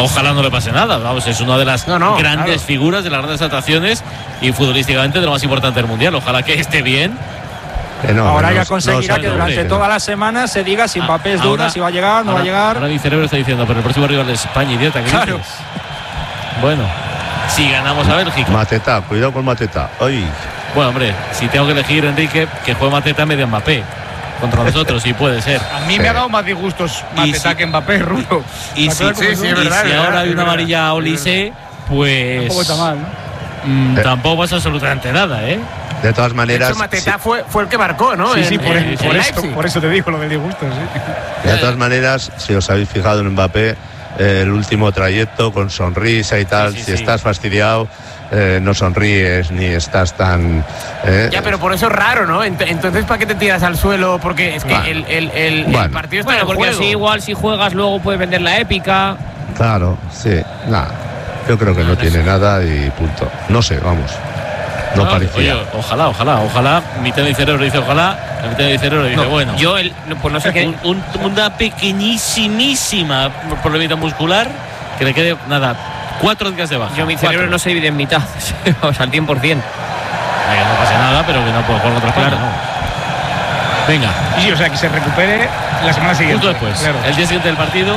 ojalá no le pase nada. Vamos, es una de las grandes figuras, de las grandes atracciones y futbolísticamente de lo más importante del mundial. Ojalá que esté bien. Ahora ya conseguirá que durante todas las semanas se diga si Mbappé es duda, si va a llegar, no va a llegar. Ahora mi cerebro está diciendo, pero el próximo rival es España, idiota. ¿Qué dices? Bueno, si ganamos a Bélgica. Mateta, cuidado con Mateta. Ay. Bueno, hombre, si tengo que elegir, Enrique, que juegue Mateta en medio Mbappé. Contra nosotros, sí puede ser. A mí me ha dado más disgustos Mateta que Mbappé, Rulo. Y si ahora hay una amarilla a Olise, pues tampoco está mal, ¿no? Tampoco pasa absolutamente nada, ¿eh? De todas maneras, de hecho, Mateta fue el que marcó, ¿no? Sí, por eso te digo lo del disgusto, sí. De todas maneras, si os habéis fijado en Mbappé, el último trayecto con sonrisa y tal, si estás fastidiado, no sonríes ni estás tan... Ya, pero por eso es raro, ¿no? Entonces, ¿para qué te tiras al suelo? Porque es que el partido está en porque juego. así igual si juegas luego puedes vender la épica. Claro, sí, nada. Yo creo que no tiene nada y punto. No sé, vamos. No parecía. Oye, ojalá. Mitad de mi cerebro dice ojalá, la mitad de mi cerebro dice bueno. Yo, pues no sé qué. Una pequeñísima problemita muscular que le quede, 4 días de baja. Yo mi cerebro no se divide en mitad, o sea, al 100%. No pasa nada, pero que no puedo jugar contra España. Claro. No. Venga. Sí, o sea, que se recupere la semana siguiente. Justo después, claro. el día siguiente del partido,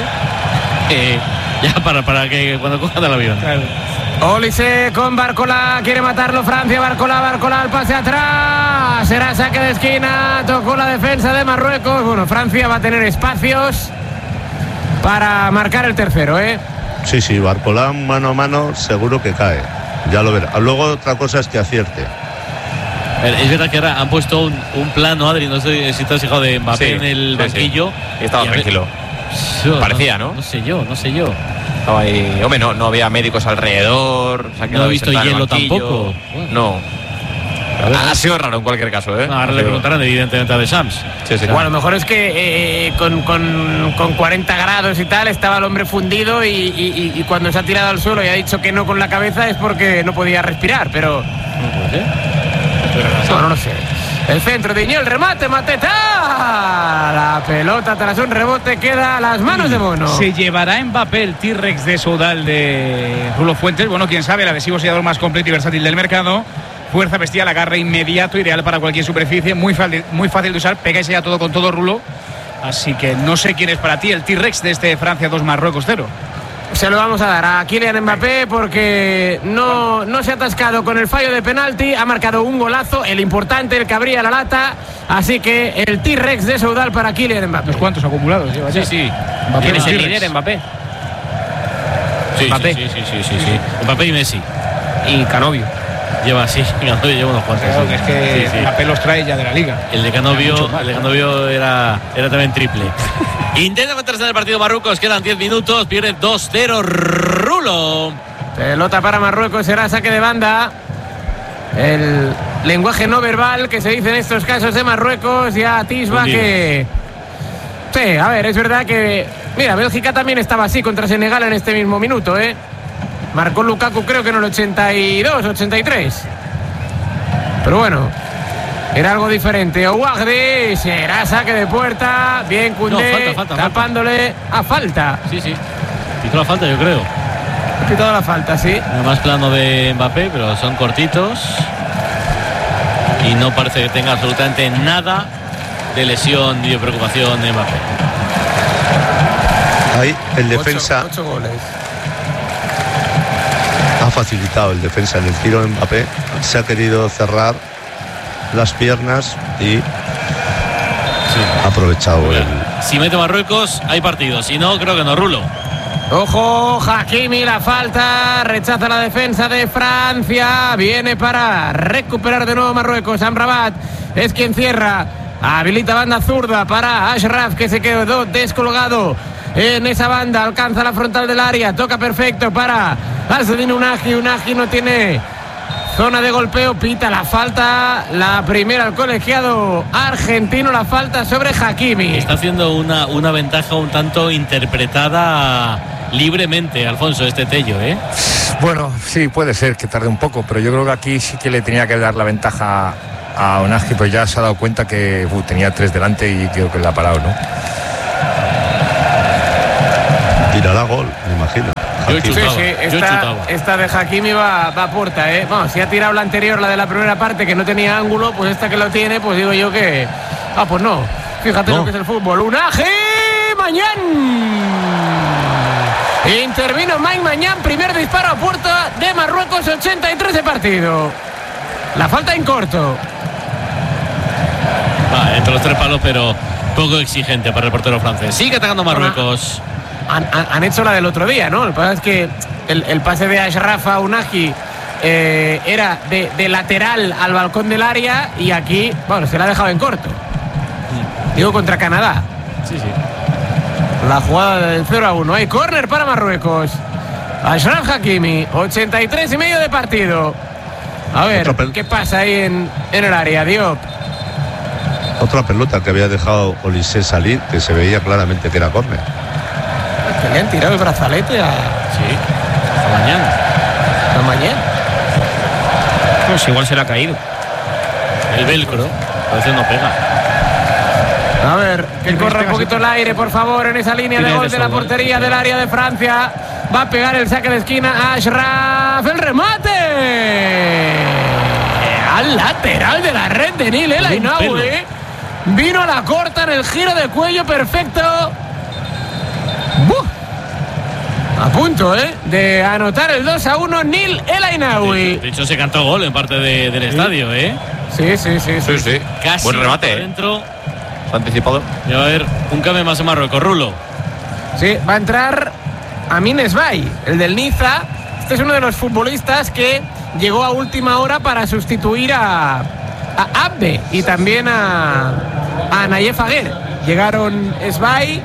ya para que cuando cojan el avión. Claro. Olise con Barcola, quiere matarlo Francia, Barcola al pase atrás, será saque de esquina, tocó la defensa de Marruecos. Bueno, Francia va a tener espacios para marcar el tercero, ¿eh? Sí, Barcola mano a mano seguro que cae, ya lo verá. Luego otra cosa es que acierte. Es verdad que ahora han puesto un plano, Adri, no sé si te has fijado, de Mbappé en el banquillo. Y estaba tranquilo. Parecía, ¿no? No sé yo. Estaba ahí. Hombre, no había médicos alrededor. No he visto hielo tampoco. No. Ha sido raro en cualquier caso, ¿eh? Ahora le preguntarán evidentemente a Deschamps. Sí. Bueno, a lo mejor es que con 40 grados y tal estaba el hombre fundido y cuando se ha tirado al suelo y ha dicho que no con la cabeza es porque no podía respirar, pero... No lo sé. El centro de Iñol, remate, Mateta. La pelota tras un rebote queda a las manos de Bono. Se llevará Mbappé el T-Rex de Soudal de Rulo Fuentes. Bueno, quién sabe, el adhesivo sellador más completo y versátil del mercado. Fuerza bestial, agarre inmediato, ideal para cualquier superficie. Muy fácil de usar, pega y sella todo con todo, Rulo. Así que no sé quién es para ti el T-Rex de este Francia 2 Marruecos 0. Se lo vamos a dar a Kylian Mbappé porque no se ha atascado con el fallo de penalti, ha marcado un golazo, el importante, el que abría la lata, así que el T-Rex de Soudal para Kylian Mbappé. ¿Los cuantos acumulados lleva ya? Sí. ¿Quién es el líder, Mbappé? Sí, Mbappé. Sí. Mbappé y Messi. Y Canovio. Lleva unos cuantos. Claro, que es que Mbappé los trae ya de la liga. El de Canovio era también triple. Intenta meterse en el partido Marruecos, quedan 10 minutos, pierde 2-0 Rulo. Pelota para Marruecos, será saque de banda. El lenguaje no verbal que se dice en estos casos de Marruecos ya atisba que... Sí, a ver, es verdad que... Mira, Bélgica también estaba así contra Senegal en este mismo minuto, ¿eh? Marcó Lukaku creo que en el 82, 83. Pero bueno, era algo diferente. Ouagdi, será saque de puerta. Bien Koundé, falta. tapándole a falta. Sí. Pitó la falta, yo creo. Ha pitado la falta, sí. Más plano de Mbappé, pero son cortitos. Y no parece que tenga absolutamente nada de lesión ni de preocupación de Mbappé. Ahí el defensa... 8 goles. Ha facilitado el defensa en el tiro de Mbappé, se ha querido cerrar las piernas y ha aprovechado Si mete Marruecos hay partido, si no creo que no. Rulo. Ojo, Hakimi, la falta, rechaza la defensa de Francia, viene para recuperar de nuevo Marruecos. Amrabat es quien cierra, habilita banda zurda para Ashraf, que se quedó descolgado en esa banda, alcanza la frontal del área, toca perfecto para Azzedine Ounahi no tiene zona de golpeo, pita la falta, la primera al colegiado argentino, la falta sobre Hakimi. Está haciendo una ventaja un tanto interpretada libremente, Alfonso, este Tello, ¿eh? Bueno, sí, puede ser que tarde un poco, pero yo creo que aquí sí que le tenía que dar la ventaja a Ounahi, pues ya se ha dado cuenta que tenía 3 delante y creo que le ha parado, ¿no? Tirará gol, me imagino. Yo chutaba. Esta de Hakimi va a puerta, ¿eh? Bueno, si ha tirado la anterior, la de la primera parte, que no tenía ángulo, pues esta que lo tiene, pues digo yo que... pues no. Fíjate lo que es el fútbol. Unai Mañán. Intervino Mike Mañán, primer disparo a puerta de Marruecos, 83 de partido. La falta en corto. Entre los 3 palos, pero poco exigente para el portero francés. Sigue atacando Marruecos. Han hecho la del otro día, ¿no? Lo que pasa es que el pase de Ashraf a Unai era de lateral al balcón del área, y aquí, bueno, se la ha dejado en corto. Digo, contra Canadá. Sí. La jugada del 0-1. Hay córner para Marruecos. Ashraf Hakimi, 83,5 de partido. A ver, ¿qué pasa ahí en el área, Diop? Otra pelota que había dejado Olise salir, que se veía claramente que era córner. Que le han tirado el brazalete a... Sí, hasta mañana. Pues igual se le ha caído. El velcro, a veces no pega. A ver, que corra un poquito el aire, por favor, en esa línea de gol de la portería del área de Francia. Va a pegar el saque de esquina Ashraf. ¡El remate! Al lateral de la red de Nil El Ainaoui. Vino a la corta en el giro de cuello perfecto. A punto, de anotar el 2-1 Nil El Ainaoui. De hecho, se cantó gol en parte del estadio, Sí. Casi buen remate. Dentro. Está anticipado. Y va a haber un cambio más en Marruecos. Rulo. Sí, va a entrar Amin Esbay, el del Niza. Este es uno de los futbolistas que llegó a última hora para sustituir a Abde y también a Nayef Aguer. Llegaron Esbay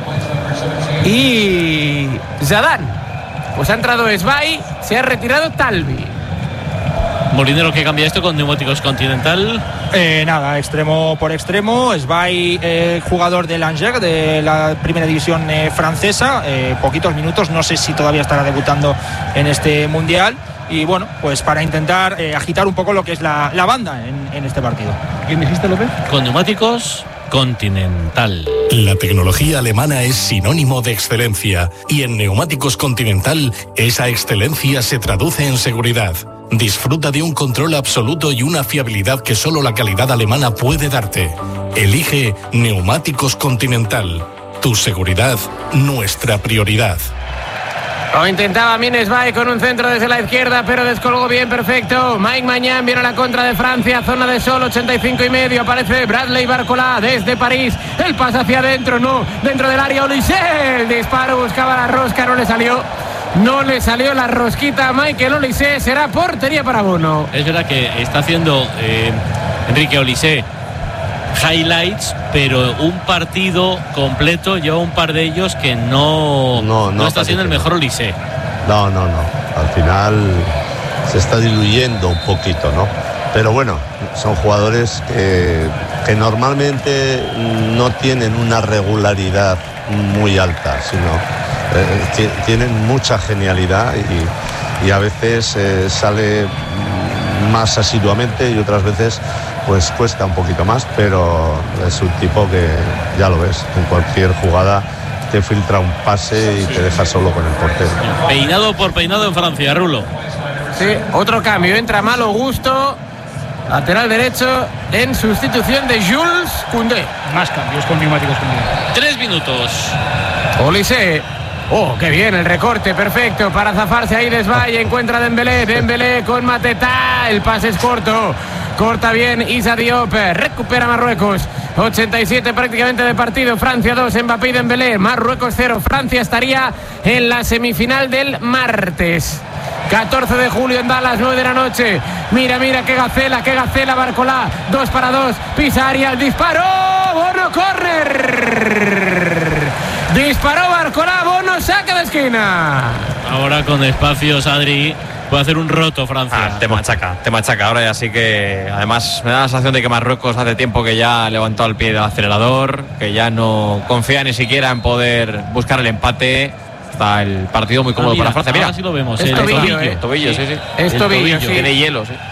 y Zidane. Pues ha entrado Esbay, se ha retirado Talbi. Molinero, que cambia esto con Neumáticos Continental. Nada, extremo por extremo. Esbay, jugador del Angers, de la primera división francesa, poquitos minutos, no sé si todavía estará debutando en este mundial. Y bueno, pues para intentar agitar un poco lo que es la banda en este partido. ¿Quién dijiste, López? Con Neumáticos Continental. La tecnología alemana es sinónimo de excelencia, y en Neumáticos Continental esa excelencia se traduce en seguridad. Disfruta de un control absoluto y una fiabilidad que solo la calidad alemana puede darte. Elige Neumáticos Continental. Tu seguridad, nuestra prioridad. Lo intentaba Minesbay con un centro desde la izquierda, pero descolgó bien, perfecto. Mike Mañán viene a la contra de Francia, zona de sol, 85,5. Aparece Bradley Barcola desde París. El pase hacia adentro, no, dentro del área Olise. El disparo, buscaba la rosca, no le salió. No le salió la rosquita a Michael Olise. Será portería para Bono. Es verdad que está haciendo Enrique Olise highlights, pero un partido completo lleva un par de ellos que no está siendo el mejor Olise. No. Al final se está diluyendo un poquito, ¿no? Pero bueno, son jugadores que normalmente no tienen una regularidad muy alta, sino tienen mucha genialidad y a veces sale más asiduamente y otras veces pues cuesta un poquito más, pero es un tipo que ya lo ves, en cualquier jugada te filtra un pase y te deja solo con el portero. Peinado por peinado en Francia, Rulo. Sí, otro cambio, entra Malo Gusto, lateral derecho, en sustitución de Jules Koundé. Más cambios con Neumáticos Continental. 3 minutos. Olise. Oh, qué bien, el recorte, perfecto, para zafarse ahí Desvalle, encuentra a Dembélé con Mateta, el pase es corto, corta bien Issa Diop, recupera Marruecos, 87 prácticamente de partido, Francia 2, Mbappé y Dembélé, Marruecos 0, Francia estaría en la semifinal del martes. 14 de julio en Dallas, 9 de la noche. Mira, qué gacela, Barcola, 2 para 2, pisa área, el disparo, Bono, córner. Disparó Barcola, Bono, saca de esquina. Ahora con espacios, Adri, puede hacer un roto Francia. Te machaca ahora, y así que además me da la sensación de que Marruecos hace tiempo que ya ha levantado el pie del acelerador, que ya no confía ni siquiera en poder buscar el empate. Está el partido muy cómodo para Francia. Mira, si lo vemos. Es tobillo, sí. Es tobillo, sí. Tiene hielo, sí.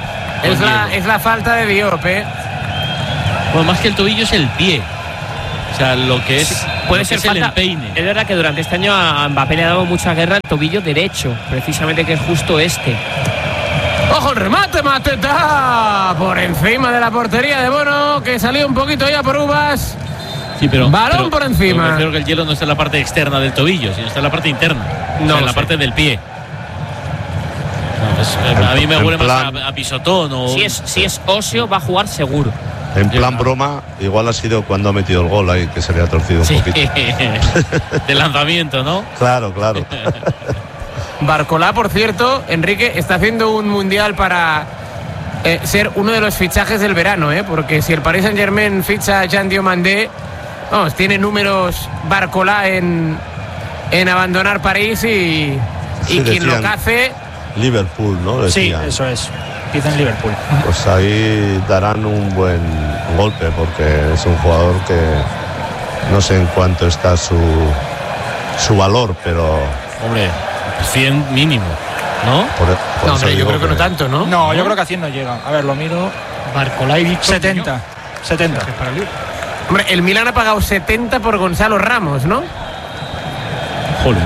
Es la falta de Diop, Bueno, más que el tobillo es el pie. O sea, lo que es Puede ser falta. el empeine. Es verdad que durante este año a Mbappé le ha dado mucha guerra al tobillo derecho, precisamente, que es justo este. ¡Ojo el remate, Mateta! Por encima de la portería de Bono, que salió un poquito ya por uvas. Sí, balón por encima. Pero prefiero que el hielo no está en la parte externa del tobillo, sino está en la parte interna. No, o sea, en la parte del pie. No, pues, a mí me huele más a pisotón. O... Si es óseo, va a jugar seguro. En plan broma, igual ha sido cuando ha metido el gol ahí, que se le ha torcido un poquito. De lanzamiento, ¿no? Claro. Barcolá, por cierto, Enrique, está haciendo un mundial para ser uno de los fichajes del verano, porque si el Paris Saint-Germain ficha a Jean Diomandé, vamos, tiene números Barcolá en abandonar París y quien lo cace... Liverpool, ¿no? Decían. Sí, eso es. Dicen Liverpool. Pues ahí darán un buen golpe, porque es un jugador que no sé en cuánto está su valor, pero... Hombre, 100 mínimo, ¿no? No, hombre, yo creo que no tanto, ¿no? No, yo creo que a 100 no llega. A ver, lo miro. Barcolá y Víctor 70. Hombre, el Milan ha pagado 70 por Gonzalo Ramos, ¿no? Joder.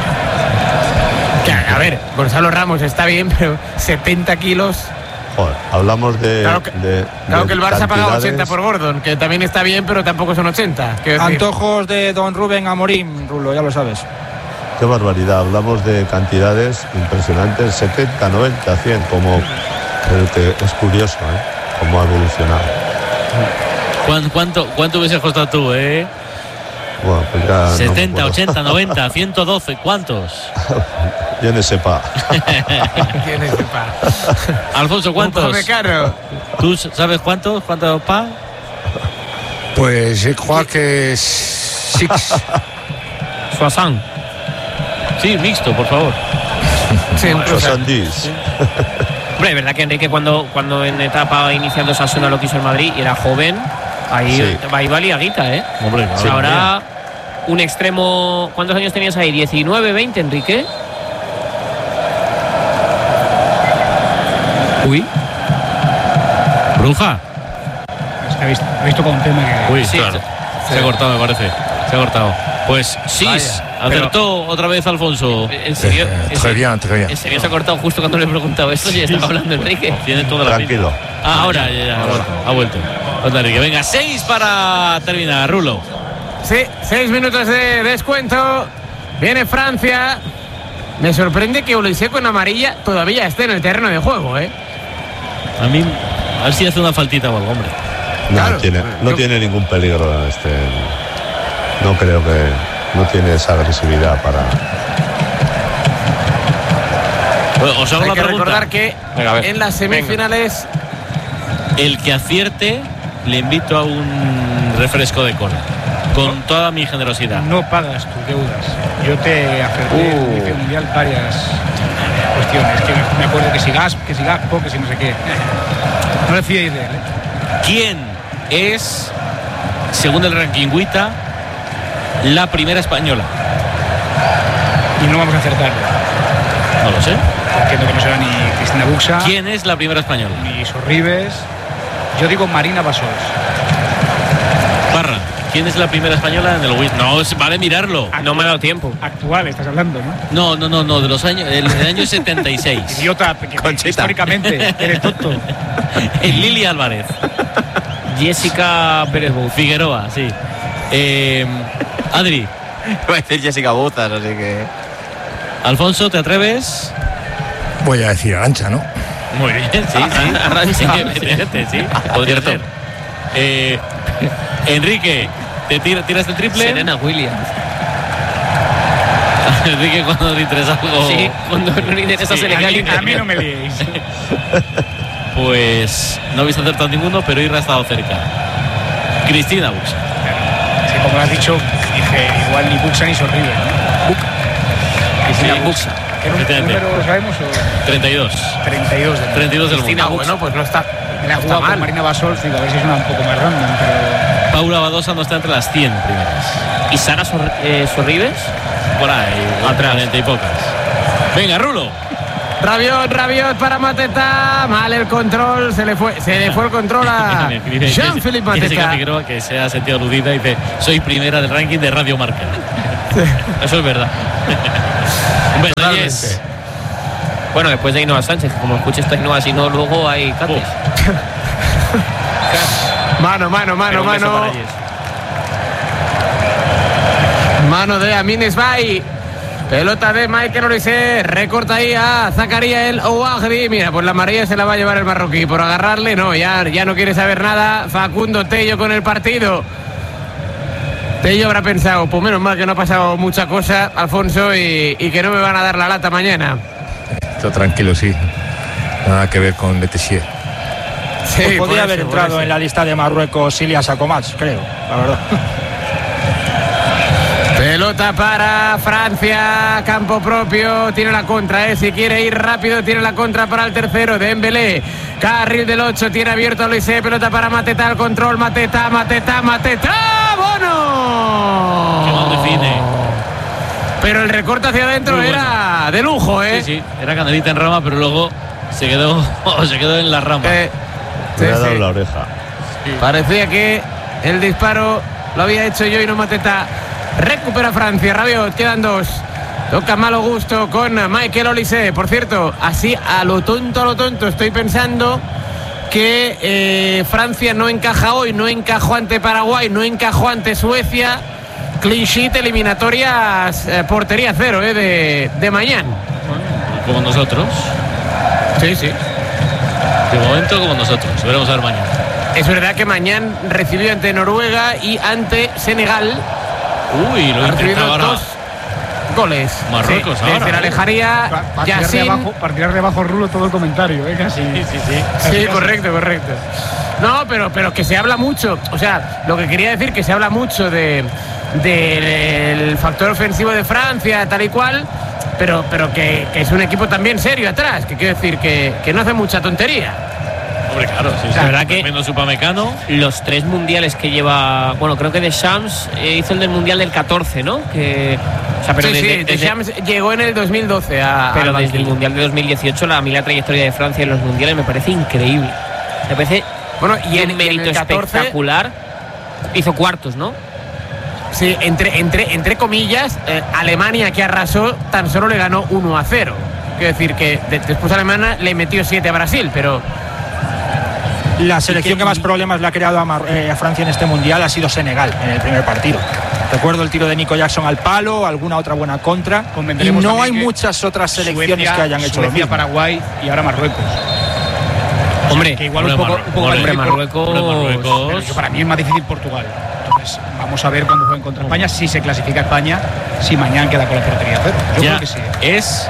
A ver, Gonzalo Ramos está bien, pero 70 kilos. Joder, hablamos de. Claro que el Barça ha pagado 80 por Gordon, que también está bien, pero tampoco son 80. Antojos de don Rubén Amorim, Rulo, ya lo sabes. Qué barbaridad, hablamos de cantidades impresionantes, 70, 90, 100, como el que es curioso, cómo ha evolucionado. ¿Cuánto hubiese costado tú, Bueno, pues ya 70, no 80, 90, 112, ¿cuántos? Yo no sepa. Alfonso, ¿cuántos? Caro. ¿Tú sabes cuántos? ¿Cuántos pa? Pues je crois que 6. Soissant. Sí, mixto, por favor. Soissant-dix. Hombre, es verdad que Enrique cuando en etapa iniciando Osasuna lo quiso el Madrid y era joven, ahí valía guita, Hombre, o sea, ahora un extremo. ¿Cuántos años tenías ahí? ¿19, 20, Enrique? Uy. Bruja. Es que ha visto con un tema que... Uy, sí, claro. Se ha cortado, me parece. Se ha cortado. Pues sí, acertó otra vez Alfonso. En serio. Très bien. En serio se ha cortado justo cuando le he preguntado esto y estaba hablando Enrique. Tiene toda la Tranquilo. Ahora ya ha vuelto. Enrique, venga, 6 para terminar, Rulo. Sí, 6 minutos de descuento. Viene Francia. Me sorprende que Olise con amarilla todavía esté en el terreno de juego, A mí, a ver si hace una faltita o algo, hombre. No tiene ningún peligro no creo que no tiene esa agresividad para... Bueno, os hago Hay la que pregunta. recordar que en las semifinales... El que acierte, le invito a un refresco de cola. Con toda mi generosidad. No pagas tus deudas. Yo te acerté en el inicio mundial varias cuestiones. Que me acuerdo que si Gaspo, que si no sé qué. No le fiéis de él. ¿Quién es, según el ranking WITA, la primera española? Y no vamos a acertar. No lo sé. Entiendo que no será ni Cristina Buxa. ¿Quién es la primera española? Ni Sorribes. Yo digo Marina Bassols. Barra. ¿Quién es la primera española en el WITA? No, vale mirarlo. No me ha dado tiempo. Actual, estás hablando, ¿no? No, de los años, del año 76. Idiota, históricamente, eres tonto. Lili Álvarez. Jessica Pérez Bou. Figueroa, sí. Adri. Voy a decir Jessica Buzas, así que... Alfonso, ¿te atreves? Voy a decir Arantxa, ¿no? Muy bien, sí. Evidente, sí. Podría ser. Enrique, ¿tiras el triple? Serena Williams. Enrique, cuando le interesa algo... Sí, cuando no le interesa Senegal. A mí no me liéis. Pues no habéis acertado ninguno, pero Irra ha estado cerca. Cristina Buxa. Sí, como lo has dicho, dije igual ni Buxa ni Sorribes, ¿no? Cristina Buxa. ¿Qué número sabemos? 32. 32 del mundo. Bueno, pues no está. Me la ha jugado con Marina Bassols, digo, a ver si es una un poco más random, pero... Paula Badosa no está entre las 100 primeras. ¿Y Sara Sorribes? Por ahí, atrás, 40 y pocas. Venga, Rulo. Rabiot para Mateta. Mal el control, se le fue el control a Jean-Philippe Mateta. Que se ha sentido aludida y dice: soy primera del ranking de Radio Marca. Eso es verdad. Bueno, después de Ainhoa Sánchez, como escuches esta Ainhoa, si no, luego hay Cates. Mano. Mano de Amines Bay. Pelota de Michael Olise. Recorta ahí a Zakaria El Ouagri. Mira, pues la amarilla se la va a llevar el marroquí. Por agarrarle, no, ya no quiere saber nada. Facundo Tello con el partido. Tello habrá pensado, pues menos mal que no ha pasado mucha cosa, Alfonso, y que no me van a dar la lata mañana. Todo tranquilo, sí. Nada que ver con Letessier. Sí, pues podría haber entrado en la lista de Marruecos Ilias Akomach, creo, la verdad. Pelota para Francia, campo propio, tiene la contra, si quiere ir rápido, tiene la contra para el tercero, Dembélé, carril del 8, tiene abierto a Olise, pelota para Mateta, al control, Mateta, Bono. Que no define. Pero el recorte hacia adentro era de lujo, Sí, era canelita en rama, pero luego se quedó en la rama. Me ha dado la oreja. Sí. Parecía que el disparo lo había hecho yo y no Mateta. Recupera Francia, Rabiot, quedan 2. Toca malo gusto con Michael Olise. Por cierto, así a lo tonto, estoy pensando que Francia no encaja hoy, no encajó ante Paraguay, no encajó ante Suecia. Clean sheet, eliminatorias, portería cero de mañana. Como nosotros. Sí. De momento como nosotros, veremos a ver mañana. Es verdad que mañana recibió ante Noruega y ante Senegal. Uy, lo intentaba ahora. 2 goles. Marruecos ahora. Desde la lejaría, para tirar de abajo Rulo todo el comentario, casi. Sí, correcto. No, pero que se habla mucho. O sea, lo que quería decir, que se habla mucho del factor ofensivo de Francia, tal y cual, pero que es un equipo también serio atrás, que quiero decir que no hace mucha tontería. Hombre, claro, sí. La verdad que menos Upamecano. Los 3 mundiales que lleva, bueno, creo que Deschamps hizo el del mundial del 14, ¿no? Deschamps llegó en el 2012 pero desde el mundial de 2018 a mí la trayectoria de Francia en los mundiales me parece increíble. Me parece y un mérito espectacular. Hizo cuartos, ¿no? Sí, entre comillas, Alemania, que arrasó, tan solo le ganó 1-0. Quiero decir que después Alemania le metió 7 a Brasil, pero la selección que más problemas le ha creado a Francia en este mundial ha sido Senegal en el primer partido. Recuerdo el tiro de Nico Jackson al palo, alguna otra buena contra, y no hay muchas otras selecciones que hayan hecho lo mismo. Paraguay y ahora Marruecos. Hombre, que igual un poco Marruecos. Pero para mí es más difícil Portugal. Entonces, vamos a ver cuando jueguen contra España, si se clasifica España, si mañana queda con la portería cero. Yo creo que sí. Es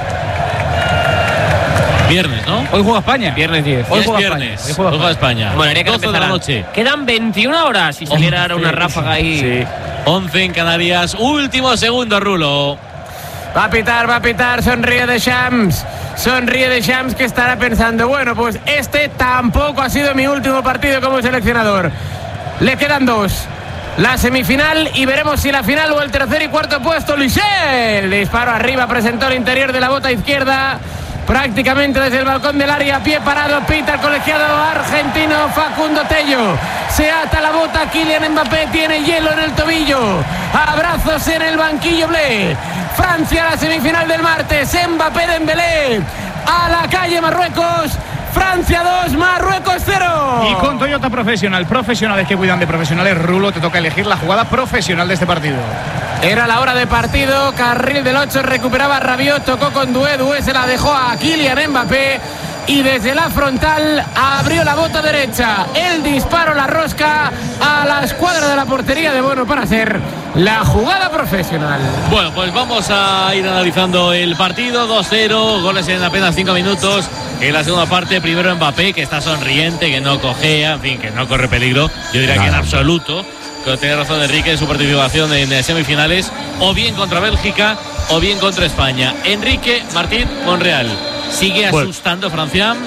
viernes, ¿no? Hoy juega España. Viernes 10. Hoy juega Viernes. Hoy juega España. Bueno, haría que 12 de la noche. Quedan 21 horas si saliera ahora una ráfaga ahí. Sí. 11 en Canarias. Último segundo, Rulo. Va a pitar, sonríe Deschamps, que estará pensando, bueno, pues este tampoco ha sido mi último partido como seleccionador. Le quedan 2. La semifinal y veremos si la final o el tercer y cuarto puesto. Lichel, disparo arriba, presentó el interior de la bota izquierda, prácticamente desde el balcón del área, pie parado, pita el colegiado argentino Facundo Tello. Se ata la bota, Kylian Mbappé tiene hielo en el tobillo. Abrazos en el banquillo blé. Francia a la semifinal del martes. Mbappé, Dembélé. A la calle Marruecos. Francia 2, Marruecos 0. Y con Toyota profesionales que cuidan de profesionales, Rulo, te toca elegir la jugada profesional de este partido. Era la hora de partido, carril del 8, recuperaba Rabiot, tocó con Doué se la dejó a Kylian Mbappé y desde la frontal abrió la bota derecha. El disparo, la rosca a la escuadra de la portería de Bono para hacer la jugada profesional. Bueno, pues vamos a ir analizando el partido. 2-0, goles en apenas 5 minutos. En la segunda parte, primero Mbappé, que está sonriente, que no cojea, en fin, que no corre peligro. Yo diría que en absoluto. Pero tiene razón Enrique en su participación en semifinales, o bien contra Bélgica o bien contra España. Enrique Martín Monreal, ¿sigue asustando Francia?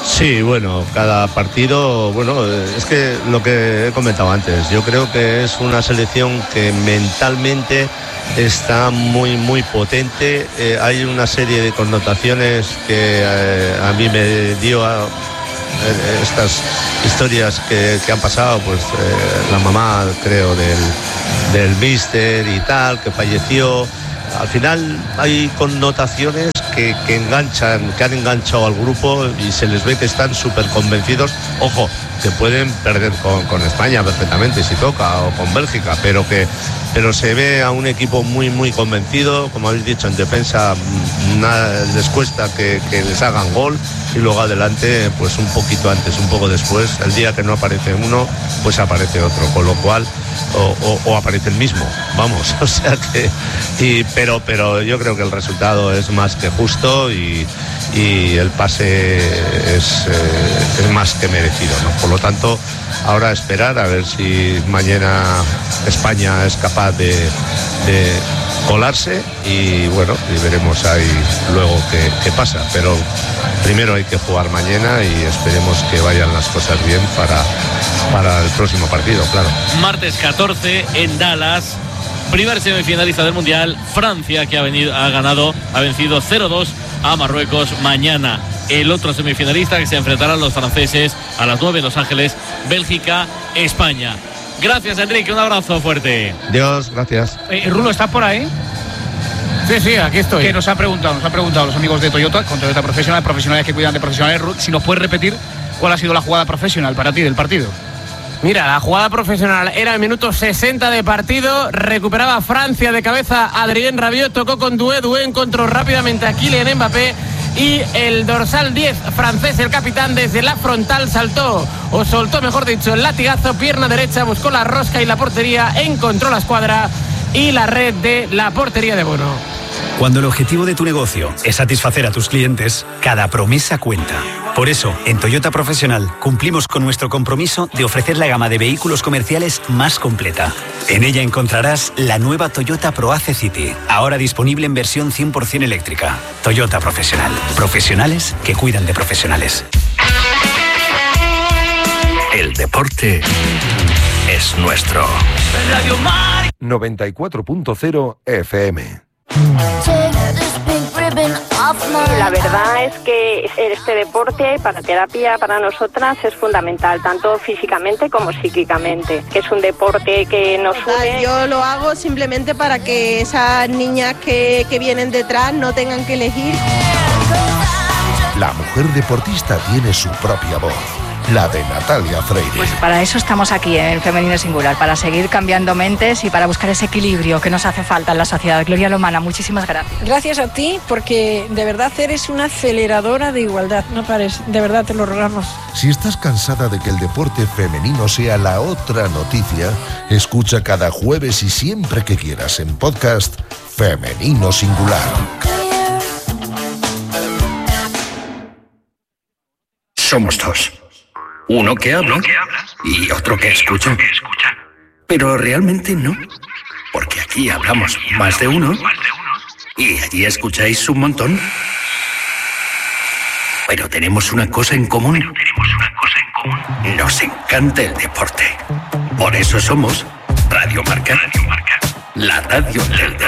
Sí, bueno, cada partido, bueno, es que lo que he comentado antes, yo creo que es una selección que mentalmente está muy, muy potente. Hay una serie de connotaciones que a mí me dio estas historias que han pasado, pues la mamá, creo, del míster y tal, que falleció. Al final hay connotaciones que enganchan, que han enganchado al grupo y se les ve que están súper convencidos. Ojo, que pueden perder con España perfectamente si toca, o con Bélgica, pero se ve a un equipo muy, muy convencido. Como habéis dicho, en defensa nada les cuesta que les hagan gol, y luego adelante, pues un poquito antes, un poco después, el día que no aparece uno, pues aparece otro, con lo cual o aparece el mismo, vamos, o sea que pero yo creo que el resultado es más que justo y el pase es más que merecido, ¿no? Por lo tanto, ahora esperar a ver si mañana España es capaz de colarse, y bueno, y veremos ahí luego qué pasa, pero primero hay que jugar mañana y esperemos que vayan las cosas bien para el próximo partido, claro. Martes 14 en Dallas, primer semifinalista del Mundial, Francia, que ha vencido 0-2 a Marruecos. Mañana el otro semifinalista, que se enfrentarán los franceses a las 9 en Los Ángeles, Bélgica, España. Gracias, Enrique, un abrazo fuerte. Dios, gracias. Rulo, ¿está por ahí? Sí, aquí estoy. Que nos han preguntado los amigos de Toyota, con Toyota profesionales que cuidan de profesionales. Si nos puedes repetir cuál ha sido la jugada profesional para ti del partido. Mira, la jugada profesional era el minuto 60 de partido. Recuperaba Francia de cabeza Adrien Rabiot, tocó con Doué encontró rápidamente a Kylian Mbappé, y el dorsal 10 francés, el capitán, desde la frontal soltó mejor dicho, el latigazo, pierna derecha, buscó la rosca y la portería, encontró la escuadra y la red de la portería de Bono. Cuando el objetivo de tu negocio es satisfacer a tus clientes, cada promesa cuenta. Por eso, en Toyota Profesional cumplimos con nuestro compromiso de ofrecer la gama de vehículos comerciales más completa. En ella encontrarás la nueva Toyota ProAce City, ahora disponible en versión 100% eléctrica. Toyota Profesional. Profesionales que cuidan de profesionales. El deporte es nuestro. Radio Mar 94.0 FM. La verdad es que este deporte para terapia para nosotras es fundamental, tanto físicamente como psíquicamente, que es un deporte que nos une. Yo lo hago simplemente para que esas niñas que vienen detrás no tengan que elegir. La mujer deportista tiene su propia voz, la de Natalia Freire. Pues para eso estamos aquí en Femenino Singular, para seguir cambiando mentes y para buscar ese equilibrio que nos hace falta en la sociedad. Gloria Lomana, muchísimas gracias. Gracias a ti, porque de verdad eres una aceleradora de igualdad. No pares, de verdad te lo rogamos. Si estás cansada de que el deporte femenino sea la otra noticia, escucha cada jueves y siempre que quieras en podcast Femenino Singular. Somos dos. Uno que habla y otro que escucha. Pero realmente no, porque aquí hablamos más de uno y allí escucháis un montón. Pero tenemos una cosa en común. Nos encanta el deporte. Por eso somos Radio Marca, la radio del deporte.